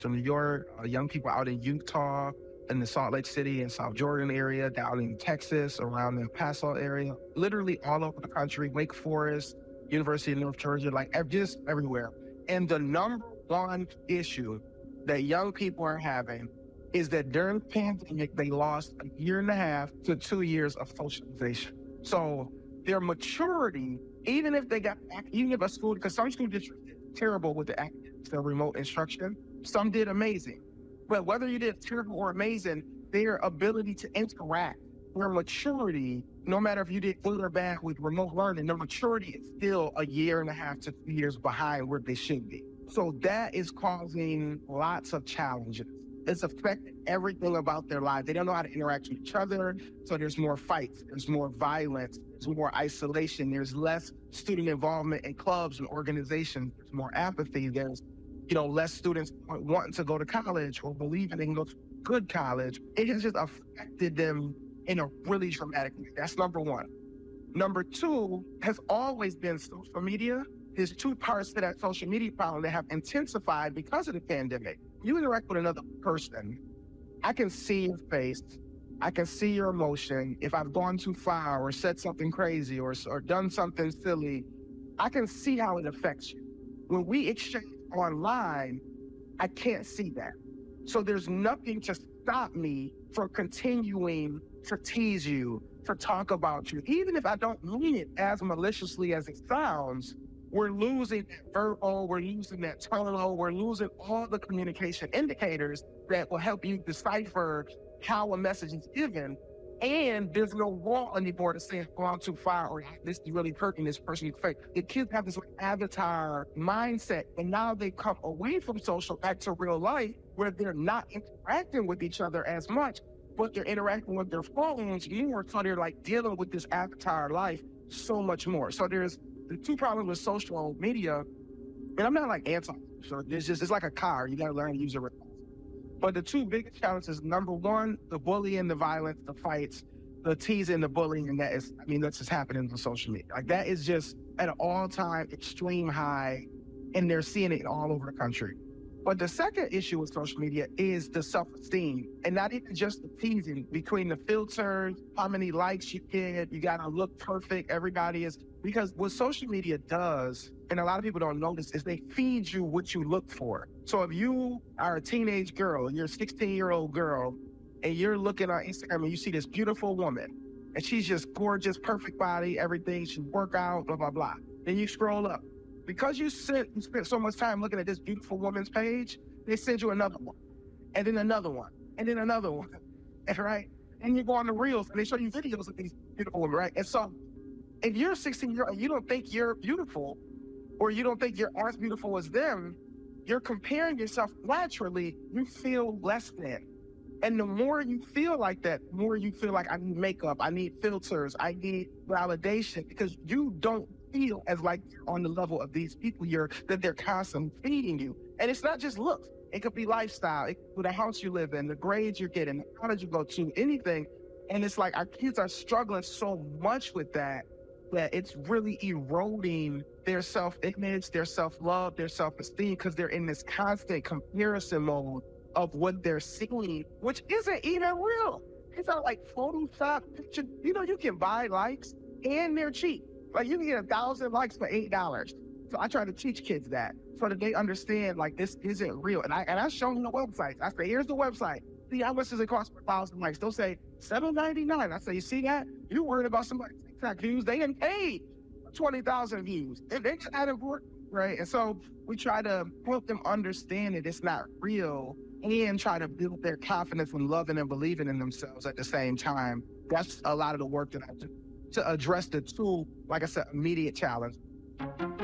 to New York, young people out in Utah, in the Salt Lake City and South Jordan area, down in Texas, around the El Paso area, literally all over the country, Wake Forest, University of North Georgia, like just everywhere. And the number one issue that young people are having is that during the pandemic, they lost a year and a half to 2 years of socialization. So their maturity, even if a school, because some school districts did terrible with the academics, the remote instruction, some did amazing. But whether you did terrible or amazing, their ability to interact, their maturity, no matter if you did good or bad with remote learning, their maturity is still a year and a half to 2 years behind where they should be. So that is causing lots of challenges. It's affecting everything about their lives. They don't know how to interact with each other. So there's more fights, there's more violence, there's more isolation, there's less student involvement in clubs and organizations, there's more apathy, there's less students wanting to go to college or believing they can go to good college. It has just affected them in a really dramatic way. That's number one. Number two has always been social media. There's two parts to that social media problem that have intensified because of the pandemic. You interact with another person, I can see your face, I can see your emotion. If I've gone too far or said something crazy or done something silly, I can see how it affects you. When we exchange online, I can't see that. So there's nothing to stop me from continuing to tease you, to talk about you. Even if I don't mean it as maliciously as it sounds, we're losing that verbal, we're losing that tonal, we're losing all the communication indicators that will help you decipher how a message is given. And there's no wall anymore to say it's gone too far or this is really hurting this person. The kids have this avatar mindset, and now they come away from social back to real life where they're not interacting with each other as much, but they're interacting with their phones more, so they're like dealing with this avatar life so much more. So there's the two problems with social media, and I'm not like anti-social, it's like a car, you gotta learn to use it. But the two biggest challenges, number one, the bullying, the violence, the fights, the teasing, the bullying, and that's just happening on social media. Like that is just at an all-time extreme high, and they're seeing it all over the country. But the second issue with social media is the self-esteem, and not even just the teasing between the filters, how many likes you get, you gotta look perfect, everybody is, because what social media does, and a lot of people don't notice, is they feed you what you look for. So if you are a teenage girl, you're a 16-year-old girl, and you're looking on Instagram and you see this beautiful woman, and she's just gorgeous, perfect body, everything, she work out, blah, blah, blah. Then you scroll up. Because you spent so much time looking at this beautiful woman's page, they send you another one, and then another one, and then another one, right? And you go on the reels, and they show you videos of these beautiful women, right? And so if you're 16-year-old and you don't think you're beautiful, or you don't think you're as beautiful as them, you're comparing yourself naturally, you feel less than. And the more you feel like that, the more you feel like I need makeup, I need filters, I need validation, because you don't feel as like you're on the level of these people that they're constantly feeding you. And it's not just looks. It could be lifestyle, it could be the house you live in, the grades you're getting, the college you go to, anything. And it's like our kids are struggling so much with that it's really eroding their self-image, their self-love, their self-esteem, because they're in this constant comparison mode of what they're seeing, which isn't even real. It's not like Photoshop picture. You can buy likes and they're cheap. Like you can get 1,000 likes for $8. So I try to teach kids that so that they understand like this isn't real. And I show them the website. I say, here's the website. See how much does it cost for 1,000 likes? They'll say $7.99. I say, you see that? You worried about somebody's TikTok views? They didn't pay 20,000 views. They just added work, right? And so we try to help them understand that it's not real and try to build their confidence in loving and believing in themselves at the same time. That's a lot of the work that I do to address the two, like I said, immediate challenge.